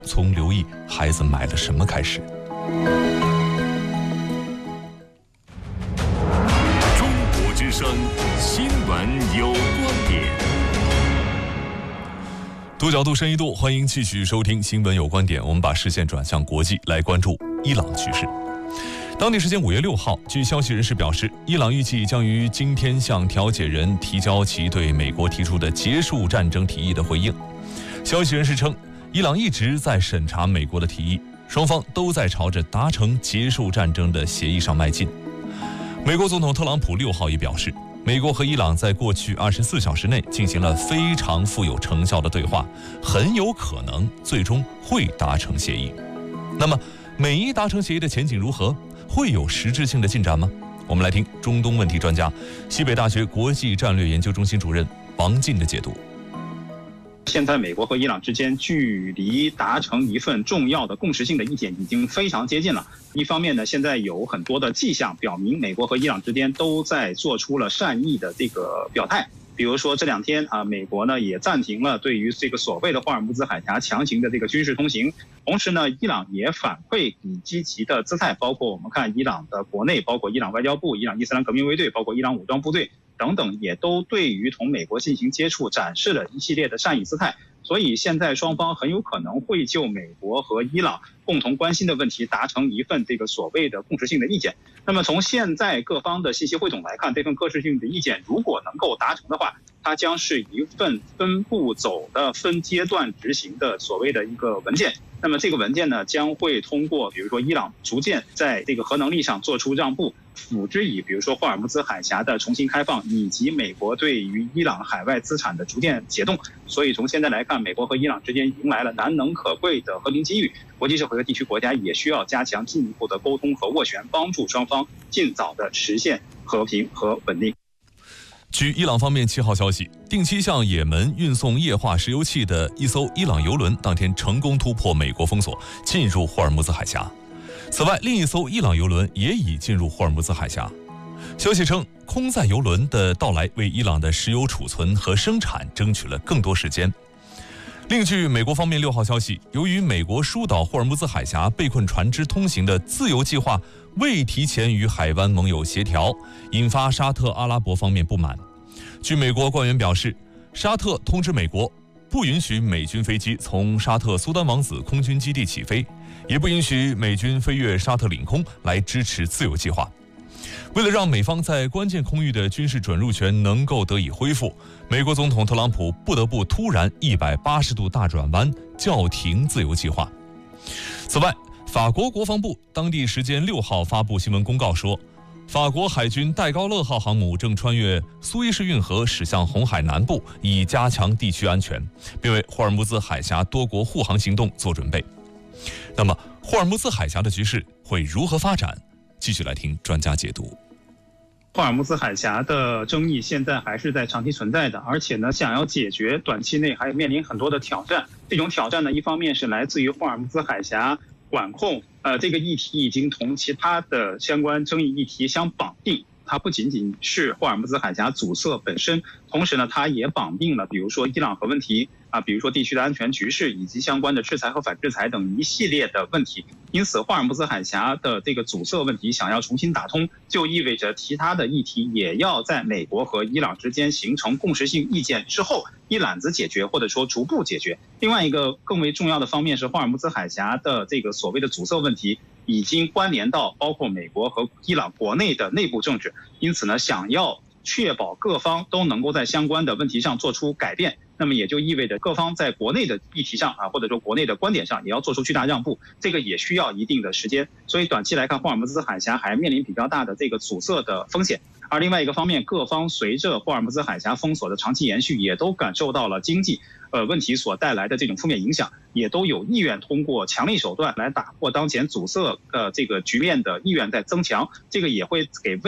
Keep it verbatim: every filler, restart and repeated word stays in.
从留意孩子买了什么开始。 中国之声新闻有观点。 多角度深一度，欢迎继续收听新闻有观点。我们把视线转向国际，来关注伊朗局势。当地时间五月六号，据消息人士表示，伊朗预计将于今天向调解人提交其对美国提出的结束战争提议的回应。消息人士称，伊朗一直在审查美国的提议，双方都在朝着达成结束战争的协议上迈进。美国总统特朗普六号也表示，美国和伊朗在过去二十四小时内进行了非常富有成效的对话，很有可能最终会达成协议。那么，美伊达成协议的前景如何？会有实质性的进展吗？我们来听中东问题专家、西北大学国际战略研究中心主任王进的解读。 现在美国和伊朗之间距离达成一份重要的共识性的意见已经非常接近了。一方面呢，现在有很多的迹象表明美国和伊朗之间都在做出了善意的这个表态。比如说这两天啊，美国呢也暂停了对于这个所谓的霍尔木兹海峡强行的这个军事通行，同时呢，伊朗也反馈以积极的姿态，包括我们看伊朗的国内，包括伊朗外交部、伊朗伊斯兰革命卫队，包括伊朗武装部队等等，也都对于同美国进行接触展示了一系列的善意姿态。所以现在双方很有可能会就美国和伊朗共同关心的问题达成一份这个所谓的共识性的意见。那么从现在各方的信息汇总来看，这份共识性的意见如果能够达成的话，它将是一份分步走的分阶段执行的所谓的一个文件。那么这个文件呢，将会通过比如说伊朗逐渐在这个核能力上做出让步，辅之以比如说霍尔木兹海峡的重新开放，以及美国对于伊朗海外资产的逐渐解冻。所以从现在来看，美国和伊朗之间迎来了难能可贵的和平机遇，国际社会和地区国家也需要加强进一步的沟通和斡旋，帮助双方尽早的实现和平和稳定。 据伊朗方面七号消息，定期向也门运送液化石油气的一艘伊朗油轮当天成功突破美国封锁，进入霍尔木兹海峡。此外，另一艘伊朗油轮也已进入霍尔木兹海峡。消息称，空载油轮的到来为伊朗的石油储存和生产争取了更多时间。另据美国方面六号消息，由于美国疏导霍尔木兹海峡被困船只通行的自由计划未提前与海湾盟友协调，引发沙特阿拉伯方面不满。据美国官员表示，沙特通知美国，不允许美军飞机从沙特苏丹王子空军基地起飞，也不允许美军飞越沙特领空来支持自由计划。为了让美方在关键空域的军事准入权能够得以恢复，美国总统特朗普不得不突然一百八十度大转弯，叫停自由计划。此外，法国国防部当地时间六号发布新闻公告说，法国海军戴高乐号航母正穿越苏伊士运河驶向红海南部，以加强地区安全，并为霍尔木兹海峡多国护航行动做准备。那么，霍尔木兹海峡的局势会如何发展？继续来听专家解读。 霍尔木兹海峡的争议现在还是在长期存在的，而且呢，想要解决，短期内还面临很多的挑战。这种挑战呢，一方面是来自于霍尔木兹海峡管控，呃，这个议题已经同其他的相关争议议题相绑定。它不仅仅是霍尔木兹海峡阻塞本身，同时呢，它也绑定了比如说伊朗核问题啊，比如说地区的安全局势以及相关的制裁和反制裁等一系列的问题。因此，霍尔木兹海峡的这个阻塞问题想要重新打通，就意味着其他的议题也要在美国和伊朗之间形成共识性意见之后一揽子解决，或者说逐步解决。另外一个更为重要的方面是，霍尔木兹海峡的这个所谓的阻塞问题已经关联到包括美国和伊朗国内的内部政治，因此呢，想要确保各方都能够在相关的问题上做出改变，那么也就意味着各方在国内的议题上啊，或者说国内的观点上也要做出巨大让步，这个也需要一定的时间。所以短期来看，霍尔木兹海峡还面临比较大的这个阻塞的风险。而另外一个方面，各方随着霍尔木兹海峡封锁的长期延续，也都感受到了经济呃问题所带来的这种负面影响，也都有意愿通过强力手段来打破当前阻塞呃这个局面的意愿在增强，这个也会给未